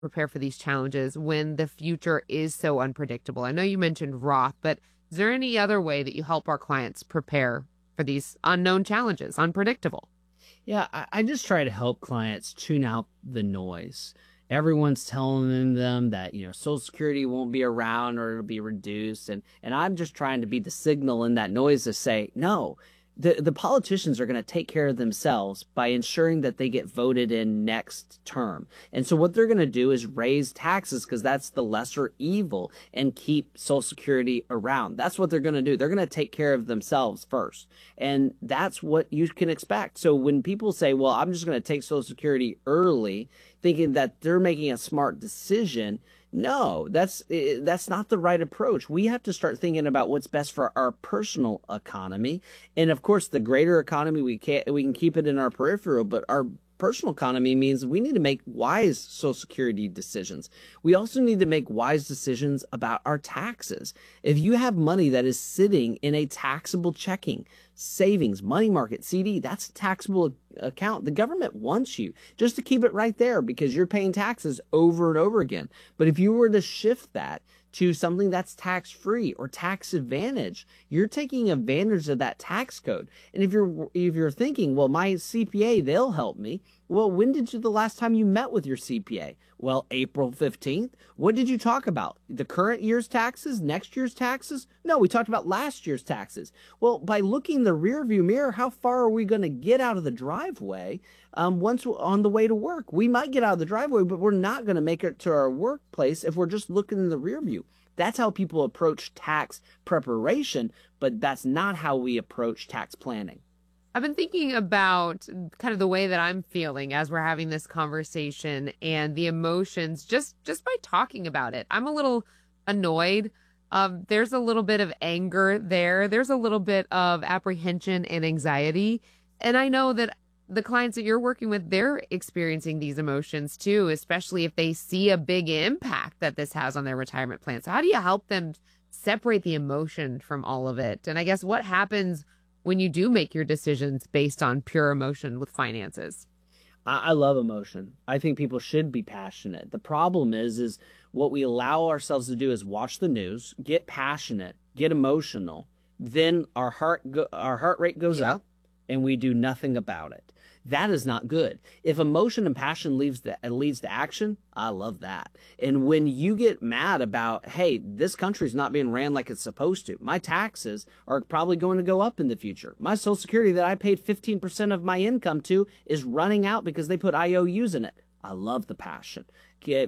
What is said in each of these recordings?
prepare for these challenges when the future is so unpredictable? I know you mentioned Roth, but is there any other way that you help our clients prepare for these unknown challenges, unpredictable? Yeah, I just try to help clients tune out the noise. Everyone's telling them that, Social Security won't be around or it'll be reduced. And I'm just trying to be the signal in that noise to say, no, the politicians are going to take care of themselves by ensuring that they get voted in next term. And so what they're going to do is raise taxes because that's the lesser evil and keep Social Security around. That's what they're going to do. They're going to take care of themselves first. And that's what you can expect. So when people say, well, I'm just going to take Social Security early, thinking that they're making a smart decision, no, that's not the right approach. We have to start thinking about what's best for our personal economy. And of course, the greater economy, we can keep it in our peripheral, but our personal economy means we need to make wise Social Security decisions. We also need to make wise decisions about our taxes. If you have money that is sitting in a taxable checking, savings, money market, CD, that's a taxable account. The government wants you just to keep it right there because you're paying taxes over and over again. But if you were to shift that to something that's tax-free or tax advantage, you're taking advantage of that tax code. And if you're thinking, well, my CPA, they'll help me. Well, when did the last time you met with your CPA? Well, April 15th. What did you talk about? The current year's taxes, next year's taxes? No, we talked about last year's taxes. Well, by looking in the rearview mirror, how far are we going to get out of the driveway once we're on the way to work? We might get out of the driveway, but we're not going to make it to our workplace if we're just looking in the rear view. That's how people approach tax preparation, but that's not how we approach tax planning. I've been thinking about kind of the way that I'm feeling as we're having this conversation and the emotions just by talking about it. I'm a little annoyed. There's a little bit of anger there. There's a little bit of apprehension and anxiety. And I know that the clients that you're working with, they're experiencing these emotions too, especially if they see a big impact that this has on their retirement plan. So how do you help them separate the emotion from all of it? And I guess what happens when you do make your decisions based on pure emotion with finances? I love emotion. I think people should be passionate. The problem is what we allow ourselves to do is watch the news, get passionate, get emotional. Then our heart rate goes up and we do nothing about it. That is not good. If emotion and passion leads to action, I love that. And when you get mad about, hey, this country's not being ran like it's supposed to, my taxes are probably going to go up in the future. My Social Security that I paid 15% of my income to is running out because they put IOUs in it. I love the passion. Get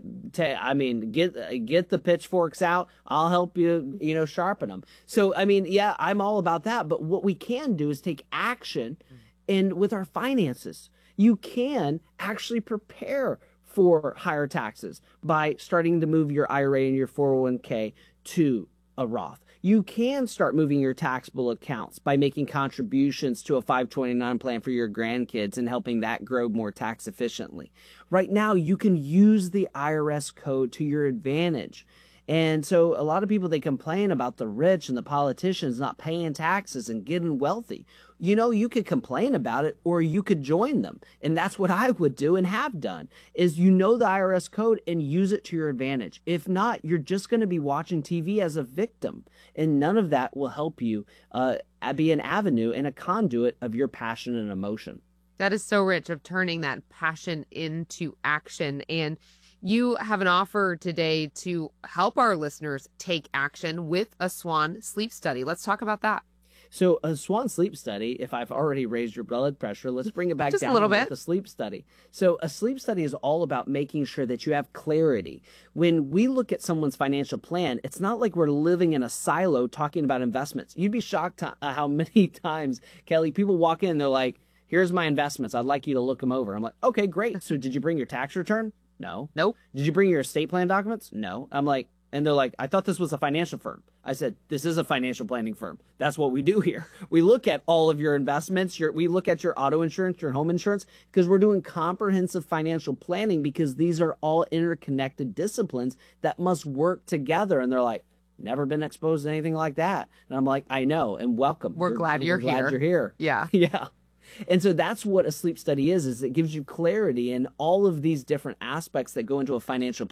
the pitchforks out. I'll help you, sharpen them. So, I'm all about that. But what we can do is take action. And with our finances, you can actually prepare for higher taxes by starting to move your IRA and your 401k to a Roth. You can start moving your taxable accounts by making contributions to a 529 plan for your grandkids and helping that grow more tax efficiently. Right now, you can use the IRS code to your advantage. And so a lot of people, they complain about the rich and the politicians not paying taxes and getting wealthy. You could complain about it or you could join them. And that's what I would do and have done is the IRS code and use it to your advantage. If not, you're just going to be watching TV as a victim. And none of that will help you be an avenue and a conduit of your passion and emotion. That is so rich of turning that passion into action. And you have an offer today to help our listeners take action with a SWAN sleep study. Let's talk about that. So a SWAN sleep study, if I've already raised your blood pressure, let's bring it back just down a little bit. With the sleep study. So a sleep study is all about making sure that you have clarity. When we look at someone's financial plan, it's not like we're living in a silo talking about investments. You'd be shocked how many times, Kelly, people walk in, they're like, here's my investments. I'd like you to look them over. I'm like, okay, great. So did you bring your tax return? No. Nope. Did you bring your estate plan documents? No. I'm like, and they're like, I thought this was a financial firm. I said, this is a financial planning firm. That's what we do here. We look at all of your investments. We look at your auto insurance, your home insurance, because we're doing comprehensive financial planning because these are all interconnected disciplines that must work together. And they're like, never been exposed to anything like that. And I'm like, I know. And welcome. We're glad you're here. Glad you're here. Yeah. Yeah. And so that's what a sleep study is it gives you clarity in all of these different aspects that go into a financial